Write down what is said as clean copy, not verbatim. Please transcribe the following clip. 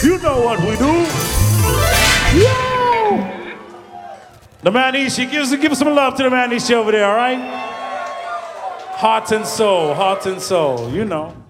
You know what we do. Yo! The Manishi, give some love to the Manishi over there, all right? Heart and soul, you know.